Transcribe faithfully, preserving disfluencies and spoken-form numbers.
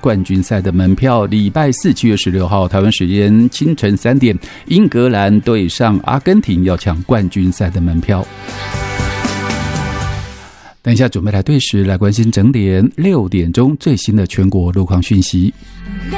冠军赛的门票。礼拜四七月十六号台湾时间清晨三点，英格兰对上阿根廷，要抢冠军赛的门票。等一下准备来对时，来关心整点六点钟最新的全国路况讯息。